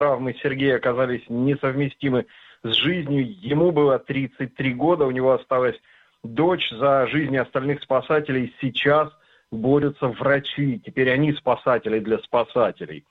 травмы Сергея оказались несовместимы с жизнью. Ему было 33 года, у него осталась дочь. За жизни остальных спасателей сейчас борются врачи. Теперь они спасатели для спасателей.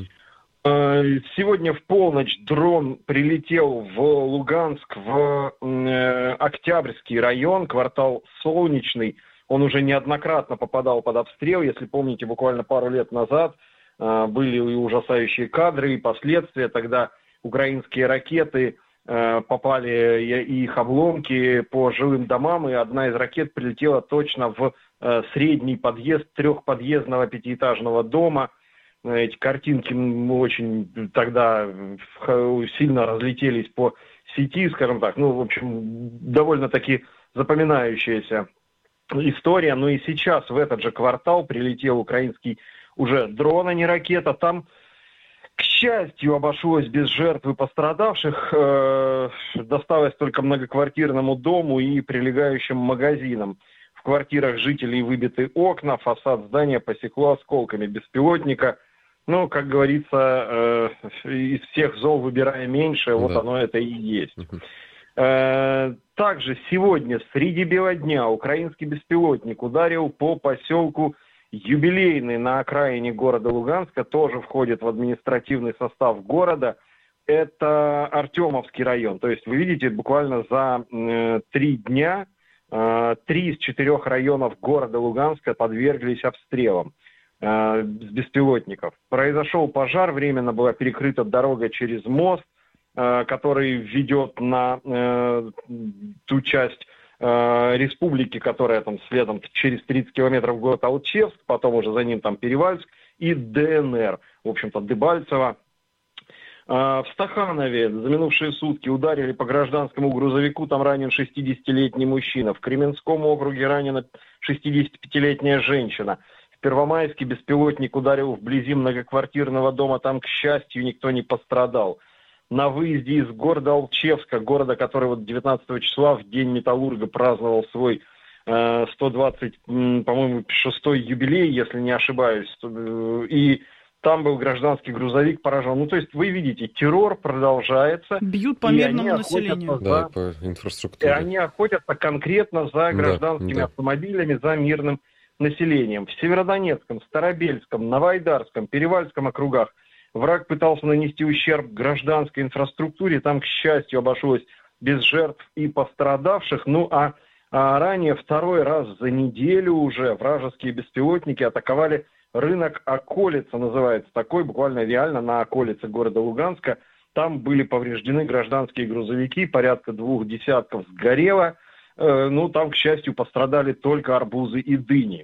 Сегодня в полночь дрон прилетел в Луганск, в Октябрьский район, квартал Солнечный. Он уже неоднократно попадал под обстрел. Если помните, буквально пару лет назад были и ужасающие кадры, и последствия. Тогда украинские ракеты попали, и их обломки по жилым домам, и одна из ракет прилетела точно в средний подъезд трехподъездного пятиэтажного дома. Эти картинки очень тогда сильно разлетелись по сети, скажем так. В общем, довольно-таки запоминающаяся история. Ну и сейчас в этот же квартал прилетел украинский уже дрон, а не ракета. Там, к счастью, обошлось без жертв и пострадавших. Досталось только многоквартирному дому и прилегающим магазинам. В квартирах жителей выбиты окна, фасад здания посекло осколками беспилотника. Как говорится, из всех зол выбирая меньшее, вот оно это и есть. Также сегодня, среди бела дня, украинский беспилотник ударил по поселку Юбилейный на окраине города Луганска, тоже входит в административный состав города. Это Артемовский район. То есть, вы видите, буквально за 3 дня 3 из 4 районов города Луганска подверглись обстрелам с беспилотников. Произошел пожар, временно была перекрыта дорога через мост, который ведет на ту часть республики, которая там следом через 30 километров в город Алчевск, потом уже за ним там Перевальск и ДНР, в общем-то, Дебальцево. В Стаханове за минувшие сутки ударили по гражданскому грузовику, там ранен 60-летний мужчина. В Кременском округе ранена 65-летняя женщина. В Первомайске беспилотник ударил вблизи многоквартирного дома, там, к счастью, никто не пострадал. На выезде из города Алчевска, города, который 19 числа в День Металлурга праздновал свой 120, по-моему, 6-й юбилей, если не ошибаюсь, и там был гражданский грузовик поражен. То есть вы видите, террор продолжается. Бьют по мирному населению. Да, по инфраструктуре. И они охотятся конкретно за гражданскими автомобилями, за мирным населением. В Северодонецком, Старобельском, Новоайдарском, Перевальском округах враг пытался нанести ущерб гражданской инфраструктуре. Там, к счастью, обошлось без жертв и пострадавших. А ранее, второй раз за неделю уже вражеские беспилотники атаковали рынок Околица, называется такой, буквально реально на околице города Луганска. Там были повреждены гражданские грузовики, порядка 2 десятков сгорело. Там, к счастью, пострадали только арбузы и дыни.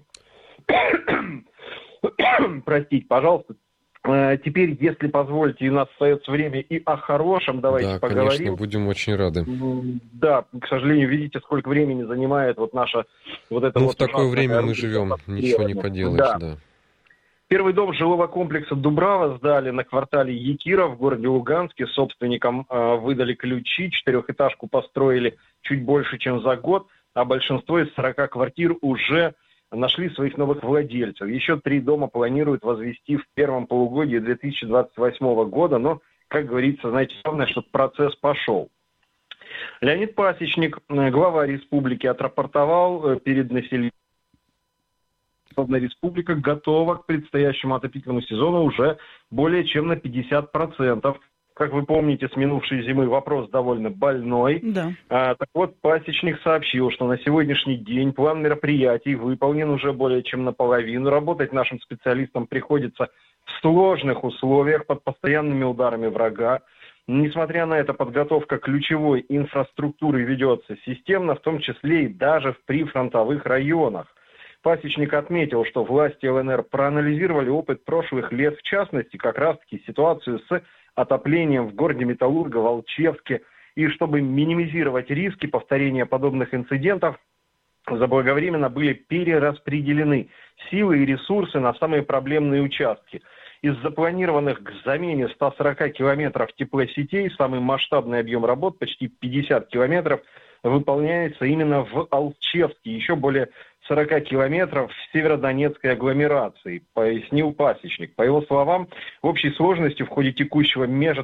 Простите, пожалуйста. Теперь, если позволите, и у нас остается время и о хорошем, давайте поговорим. Да, конечно, будем очень рады. Да, к сожалению, видите, сколько времени занимает наша это в такое время мы живем, ничего не поделаешь, да. Первый дом жилого комплекса Дубрава сдали на квартале Якира в городе Луганске. Собственникам выдали ключи, 4-этажку построили чуть больше, чем за год, а большинство из 40 квартир уже нашли своих новых владельцев. Еще 3 дома планируют возвести в первом полугодии 2028 года, но, как говорится, главное, чтобы процесс пошел. Леонид Пасечник, глава республики, отрапортовал перед населением. Республика готова к предстоящему отопительному сезону уже более чем на 50%. Как вы помните, с минувшей зимы вопрос довольно больной. Да. Так вот, Пасечник сообщил, что на сегодняшний день план мероприятий выполнен уже более чем наполовину. Работать нашим специалистам приходится в сложных условиях, под постоянными ударами врага. Несмотря на это, подготовка ключевой инфраструктуры ведется системно, в том числе и даже в прифронтовых районах. Пасечник отметил, что власти ЛНР проанализировали опыт прошлых лет, в частности, как раз-таки ситуацию с отоплением в городе Металлурга, в Алчевске, и чтобы минимизировать риски повторения подобных инцидентов, заблаговременно были перераспределены силы и ресурсы на самые проблемные участки. Из запланированных к замене 140 километров теплосетей самый масштабный объем работ, почти 50 километров, выполняется именно в Алчевске. Еще более 40 километров северодонецкой агломерации, пояснил пасечник. По его словам, в общей сложности в ходе текущего